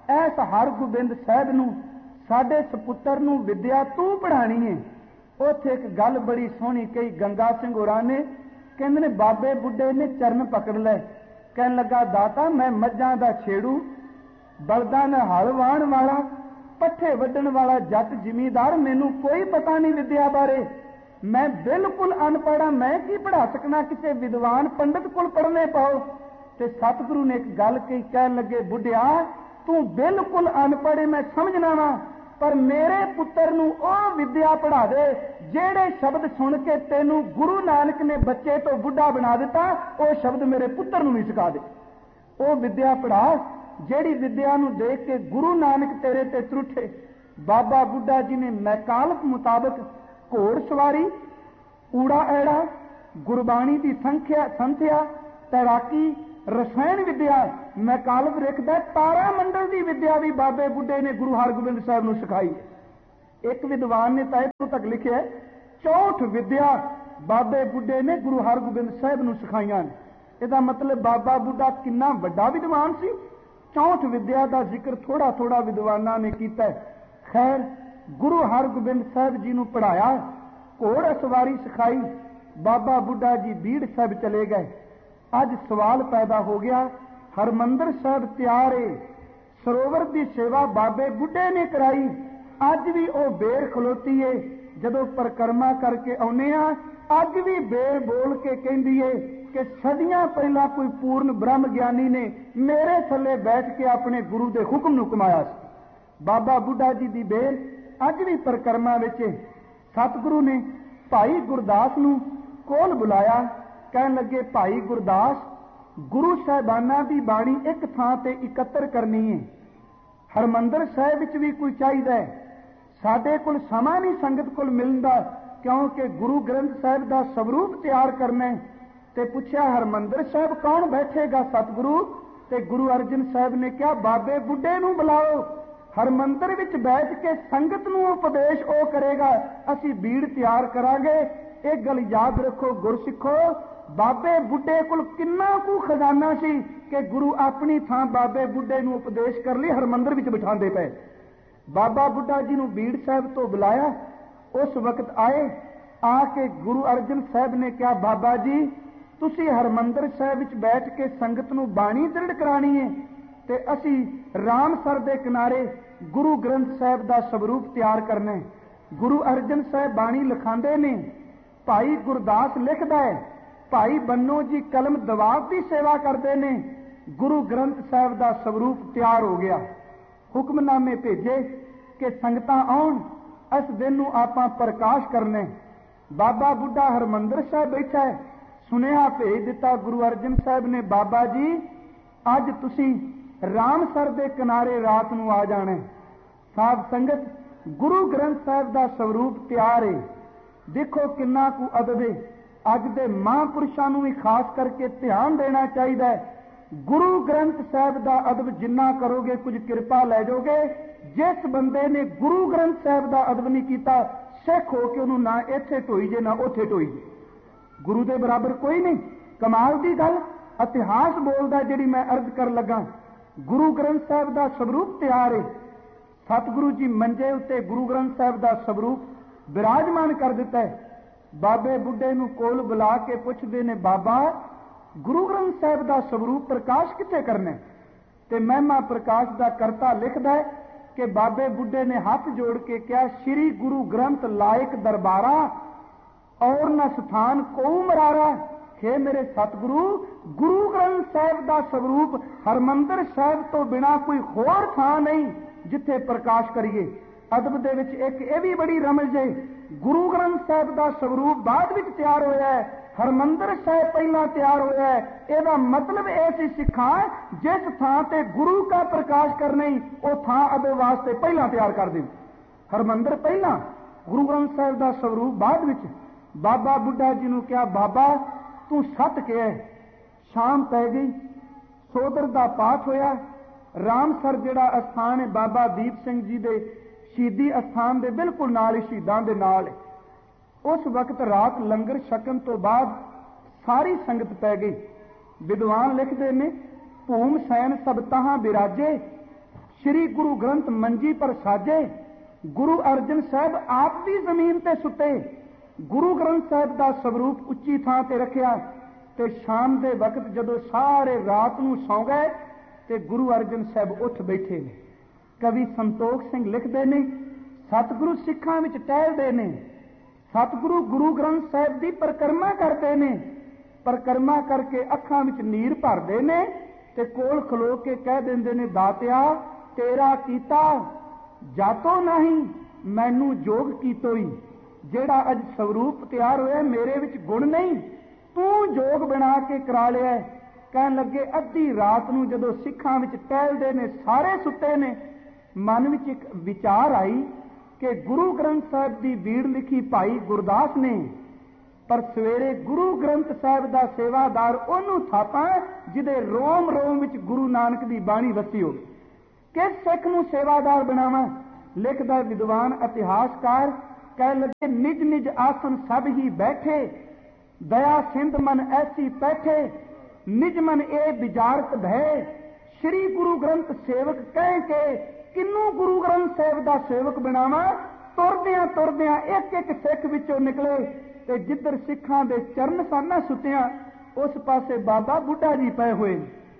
ऐस हरगोबिंद साहब नूं साडे सपुत्र नूं विद्या तू पढ़ानी है। उत्थे एक गल बड़ी सोहनी कही गंगा सिंह होरां ने, कहंदे ने बाबे बुढ़े ने चरण पकड़ ले, कहन लगा दाता मैं मझां दा छेड़ू, बलदां नाल हल वाहण वाला, पट्ठे वड्ढण वाला जट जिमीदार, मैनू कोई पता नहीं विद्या बारे, मैं बिल्कुल अनपढ़ हाँ, मैं की पढ़ा सकना, किसी विद्वान पंडित कोल पढ़ने पाओ। ते सतगुरु ने एक गल कही, कहन लगे बुढ़िया तू बिल्कुल अनपढ़, मैं समझना वा, पर मेरे पुत्र नूं ओह विद्या पढ़ा दे जेड़े शब्द सुन के तेनू गुरु नानक ने बच्चे तो बुढ़ा बना दिता, ओह शब्द मेरे पुत्र नूं भी सिखा दे। ओह विद्या पढ़ा जेड़ी विद्या नूं देख के गुरु नानक तेरे ते त्रुठे। बाबा बुढ़ा जी ने मैकालप मुताबक घोड़ सवारी, ऊड़ा ऐड़ा, गुरबाणी की संथ्या, तैराकी, रसायन विद्या, मैकालप लिखदा तारा मंडल की विद्या भी बाबे बुढ़े ने गुरु हरगोबिंद साहब नूं सिखाई। एक विद्वान ने तो इत्थों तक लिखिया 64 विद्या बाबे बुढ़े ने गुरु हरगोबिंद साहब नूं सिखाईयां। इसदा मतलब बाबा बुढ़ा कितना वड्डा विद्वान सी। 64 विद्या का जिक्र थोड़ा थोड़ा विद्वानां ने कीता। खैर गुरु हरगोबिंद साहब जी नूं पढ़ाया, घोड़ सवारी सिखाई, बाबा बुढ़ा जी बीड़ साहब चले गए। अज सवाल पैदा हो गया, हरमंदर साहब तैयार है, सरोवर की सेवा बाबे बुढ़े ने कराई, अज भी वह बेर खलोती है, जदों परिक्रमा करके आने अज भी बेर बोल के कहती है कि सदियां पहला कोई पूर्ण ब्रह्म ज्ञानी ने मेरे थले बैठ के अपने गुरु के हुक्म नूं कमाया। बाबा बुढ़ा जी की बेर अज भी परिक्रमा विच। सतगुरु ने भाई गुरदास नूं कोल बुलाया, कहन लगे भाई गुरदास गुरु साहिबाना की बाणी एक थां ते इकत्र करनी है, हरमंदर साहिब विच भी कोई चाहिए है, साडे कोल समा नहीं संगत कोल मिलदा, क्योंकि गुरु ग्रंथ साहिब का स्वरूप तैयार करना है। ते पुछया हरमंदर साहिब कौन बैठेगा सतगुरु? ते गुरु अर्जन साहिब ने कहा बाबे बुढ़े नूं बुलाओ, हरमंदर विच बैठ के संगत नूं उपदेश ओ करेगा, असी बीड़ तैयार करांगे। एक गल याद रखो गुरसिखो, बाबे बुढ़े कोल किन्ना कु खजाना सी कि गुरु अपनी थां बाबे बुढ़े नूं उपदेश कर लई हरमंदर विच बिठांदे पे। बाबा बुढ़ा जी नूं बीड़ साहिब तो बुलाया, उस वक्त आए, आके गुरु अर्जन साहिब ने कहा बाबा जी तुसी हरमंदर साहिब विच बैठ के संगत नूं बाणी दृढ़ करानी है, ते असी रामसर दे किनारे गुरु ग्रंथ साहिब का स्वरूप तैयार करना है। गुरु अर्जन साहिब बाणी लिखांदे ने, भाई गुरदास लिखदा है, भाई बन्नो जी कलम दवाब की सेवा करते हैं, गुरु ग्रंथ साहिब का स्वरूप तैयार हो गया। हुक्मनामे भेजे कि संगतां आउण, इस दिन नूं आपां प्रकाश करने। बाबा बुढ़ा हरमंदर साहिब बैठा है, सुनेहा भेज दिता गुरु अर्जन साहिब ने, बाबा जी अज तुसीं रामसर दे किनारे रात नूं आ जाना। साध संगत गुरु ग्रंथ साहिब का स्वरूप तैयार है। देखो किन्ना कु अदब है। अज दे महापुरुषां नूं भी खास करके ध्यान देना चाहिए। गुरु ग्रंथ साहिब का अदब जिन्ना करोगे कुछ कृपा लै जाओगे। जिस बंदे ने गुरु ग्रंथ साहिब का अदब नहीं किया, सिख हो के उन्होंने ना इत्थे ढोई जे ना उत्थे ढोई जे। गुरु के बराबर कोई नहीं। कमाल की गल इतिहास बोलता जिहड़ी मैं अर्ज कर लगा। गुरु ग्रंथ साहिब का स्वरूप तैयार है। सतगुरु जी मंजे उत्ते गुरु ग्रंथ साहिब का स्वरूप विराजमान कर दिता है। बाबे बुढ़े नूं कोल बुला के पुछदे ने, बाबा गुरु ग्रंथ साहिब का स्वरूप प्रकाश कित्थे करना? ते महिमा प्रकाश का करता लिखदा है कि बाबे बुढ़े ने हाथ जोड़ के कहा, श्री गुरु ग्रंथ लायक दरबारा और न स्थान को मरारा। हे मेरे सतगुरु, गुरु ग्रंथ साहिब का स्वरूप हरमंदर साहिब तो बिना कोई होर थां नहीं जिथे प्रकाश करिए। अदब दे विच एक ये भी बड़ी रमज है, गुरु ग्रंथ साहिब का स्वरूप बाद विच तैयार होया है, हरमंदर साहिब पहला तैयार होया है। इसका मतलब ऐसी सिखा जिस थां ते गुरु का प्रकाश करना ही वो थां अदब वास्ते पहला तैयार कर दे। हरमंदर पहला, गुरु ग्रंथ साहिब का स्वरूप बाद विच। बाबा बुढ़ा जी नूं कहा, बाबा तू सत के है। शाम पै गई, सोदर का पाठ होया। रामसर जिहड़ा अस्थान है बाबा दीप सिंह जी दे शहीदी अस्थान दे बिल्कुल नाल ही, शहीदां दे नाल। उस वक्त रात लंगर छकन तो बाद सारी संगत पै गई। विद्वान लिखते ने, भूम सैन सब तहां बिराजे, श्री गुरु ग्रंथ मंजी पर साजे। गुरु अर्जन साहब आप भी जमीन ते सुते। गुरु ग्रंथ साहब का स्वरूप उच्ची थां ते रखिया ते शाम के वक्त जदों सारे रात नूं सौ गए ते गुरु अर्जन साहब उठ बैठे ने। कवि संतोख सिंह लिखते ने, सतगुरु सिखां विच टहलदे ने, सतगुरु गुरु ग्रंथ साहब की परिक्रमा करते ने, परिक्रमा करके अखां विच नीर भरदे ने ते कोल खलो के कह देंदे ने, दातिया तेरा कीता जातो नहीं मैनू जोग कीतोई। जेड़ा अज स्वरूप तैयार होया मेरे विच गुण नहीं, तू जोग बना के करा लिया। कहन लगे अद्धी रात नूं जदों सिखां विच टहलदे ने, सारे सुते ने, मन विच एक विचार आई कि गुरु ग्रंथ साहब की बीड़ लिखी भाई गुरदास ने, पर सवेरे गुरु ग्रंथ साहब का सेवादार उहनूं थापां जिहदे रोम रोम विच गुरु नानक की बाणी वसी होवे। किस सिख नूं सेवादार बनावा? लिखदा विद्वान इतिहासकार कह लगे, निज निज आसन सब ही बैठे, दया सिंध मन ऐसी पैठे, निज मन ए विचारत भय, श्री गुरु ग्रंथ सेवक कह के किन्नू गुरु ग्रंथ साहब का सेवक बनावा। तुरदियां तुरदियां एक एक सिख विचों निकले ते जिधर सिखां दे चरण साना सुतियां उस पासे बाबा बुढ़ा जी पए हुए।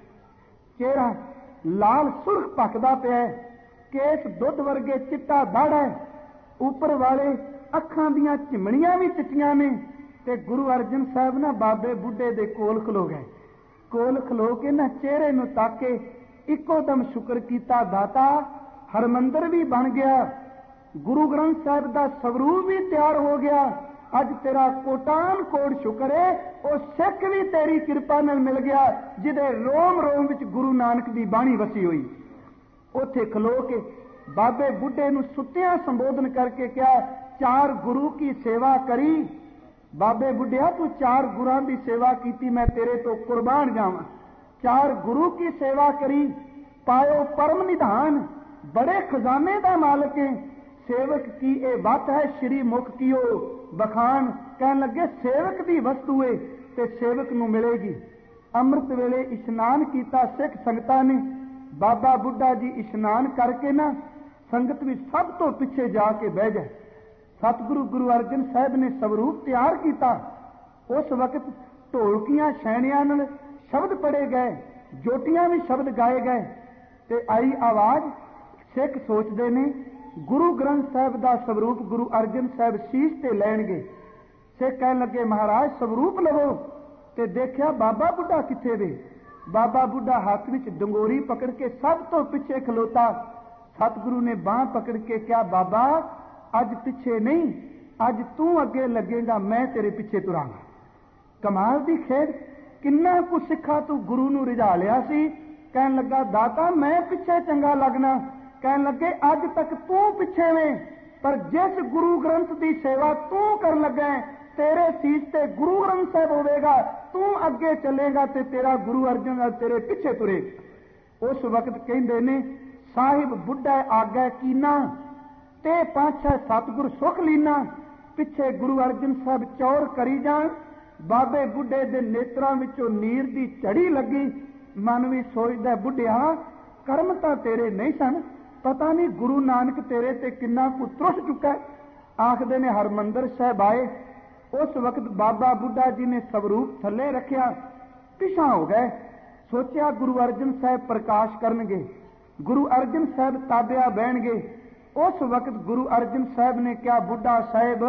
चेहरा लाल सुर्ख पकदा पिया, केस दुध वर्गे चिट्टा दाड़ है, उपर वाले अखां दियां चिमणियां भी चिट्टियां ने। ते गुरु अर्जन साहब ना बाबे बुढ़े दे कोल खलो गए। कोल खलो के ना चेहरे नूं ताके इको दम शुक्र कीता, दाता हरमंदर भी बन गया, गुरु ग्रंथ साहब का स्वरूप भी तैयार हो गया। अज तेरा कोटान कोट शुक्र है, और सिख भी तेरी कृपा नाल मिल गया जिहदे रोम रोम विच गुरु नानक की बाणी वसी हुई। उत्थे खलो के बाबे बुढ़े नूं सुत्तियां संबोधन करके क्या, चार गुरु की सेवा करी। बाबे बुढ़िया तू चार गुरां की सेवा की, मैं तेरे तो कुर्बान जावां। चार गुरु की सेवा करी, पायो परम निधान, बड़े खजाने का मालिक है। सेवक की ए बात है, श्री मुख कियो बखान। कहन लगे सेवक की वस्तु है ते सेवक नूं मिलेगी। अमृत वेले इशनान किया सिख संगतां ने। बाबा बुढ़ा जी इशनान करके ना संगत भी सब तो पिछे जाके बह गए। सतगुरु गुरु अर्जन साहब ने स्वरूप तैयार किया। उस वक्त ढोलकियां छैणियां नाल शब्द पढ़े गए, जोटियां भी शब्द गाए गए ते आई आवाज। सिख सोचते ने गुरु ग्रंथ साहब का स्वरूप गुरु अर्जन साहब शीश ते लैणगे। सिख कहन लगे महाराज स्वरूप लवो। ते देखिया बाबा बुढ़ा किथे वे। बाबा बुढ़ा हाथ विच डंगोरी पकड़ के सब तो पिछे खलोता। सतगुरु ने बांह पकड़ के क्या, बाबा अज पिछे नहीं, अज तू अगे लगेगा, मैं तेरे पिछे तुरांगा। कमाल दी खेड, किन्ना कुछ सिखा तू गुरु नूं रिझा लिया सी। कहन लगा दाता मैं पिछे चंगा लगना। कहन लगे अज तक तू पिछे में, पर जिस गुरु ग्रंथ की सेवा तू कर लगा तेरे सीस ते गुरु ग्रंथ साहब होवेगा, तू अगे चलेगा ते तेरा गुरु अर्जन तेरे पिछे तुरे। उस वक्त कहंदे ने साहिब बुढ़ा आगे कीना ते पाछा सतगुर सुख लीना। पिछे गुरु अर्जन साहब चौर करी जान। बाबे बुढ़े दे नेत्रां विचों नीर दी झड़ी लगी। मन भी सोचदा बुढ़िया कर्म तां तेरे नहीं सन, पता नहीं गुरु नानक तेरे ते किन्ना कुछ त्रुट चुका है। आखदे ने हरमंदर साहब आए। उस वक्त बाबा बुढ़ा जी ने स्वरूप थले रखिया, पिछा हो गए। सोचा गुरु अर्जन साहब प्रकाश करनगे, गुरु अर्जन साहब ताबिया बहणगे। उस वक्त गुरु अर्जन साहब ने क्या, बुढ़ा साहब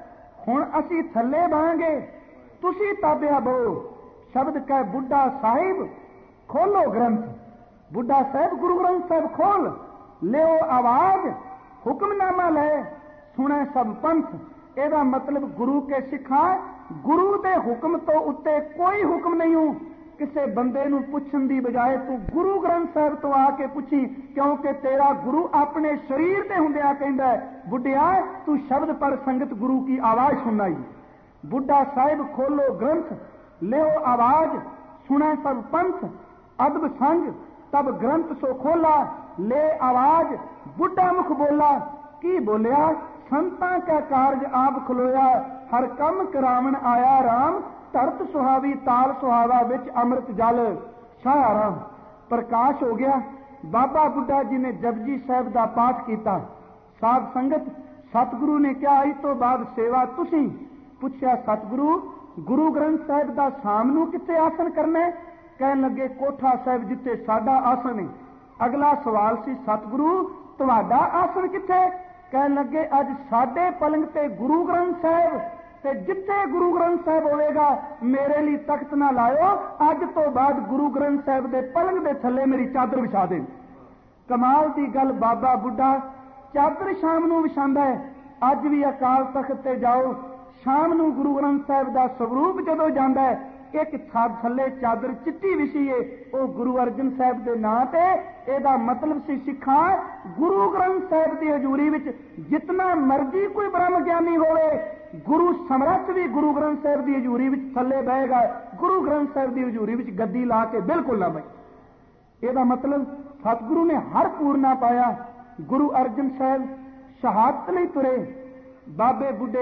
हुण असी थले बहांगे, तुसी ताबिया बहो। शब्द कह बुढ़ा साहिब खोलो ग्रंथ। बुढ़ा साहब गुरु ग्रंथ साहब खोल ले आवाज, हुक्मनामा ले सुने सब पंथ। एदा मतलब गुरु के सिखा, गुरु के हुक्म तो उत्ते कोई हुक्म नहीं हो। किसी बंदे नूं पुछण दी बजाए तू गुरु ग्रंथ साहब तो आके पुछी, क्योंकि तेरा गुरु अपने शरीर ते हुंदिया कहंदा है बुढ़िया तू शब्द पर संगत गुरु की आवाज सुनाई। बुढ़ा साहिब खोलो ग्रंथ, ले आवाज सुने सब पंथ। अदब संग तब ग्रंथ सो खोला, ले आवाज बुढ़ा मुख बोला। की बोलिया, संतां का कारज आप खलोया, हर कम करावण आया राम। धरत सुहावी ताल सुहावा विच अमृत जल छाया राम। प्रकाश हो गया। बाबा बुढ़ा जी ने जपजी साहब का पाठ किया। साध संगत सतगुरु ने कहा इस तो बाद सेवा तुसी। पूछया सतगुरु गुरु ग्रंथ साहब का शाम नूं कित्थे आसन करना है? कहन लगे कोठा साहब जिथे साडा आसन है। अगला सवाल सी सतगुरु तुहाडा आसन कित्थे? कहन लगे अज साडे पलंग ते गुरु ग्रंथ साहब ते जिथे गुरु ग्रंथ साहब होएगा मेरे लिए तख्त ना लाओ, अज तो बाद गुरु ग्रंथ साहब दे पलंग दे थले मेरी चादर विछा दे। कमाल दी गल, बाबा बुढ़ा चादर शाम नूं विछांदा है। अज भी अकाल तख्त ते जाओ, शाम नूं गुरु ग्रंथ साहब दा स्वरूप जदों जांदा है, एक थल्ले चादर चिट्टी विछी है, वो गुरु अर्जन साहब के नां ते। एदा मतलब सी सिखा गुरु ग्रंथ साहब की हजूरी विच जितना मर्जी कोई ब्रह्म ज्ञानी होवे, गुरु समर्थ भी गुरु ग्रंथ साहब की हजूरी विच थल्ले बहेगा, गुरु ग्रंथ साहब की हजूरी विच गद्दी ला के बिल्कुल ना बहे। एदा मतलब सतगुरु ने हर पूरना पाया। गुरु अर्जन साहब शहादत लई तुरे, बाबे बुढ़े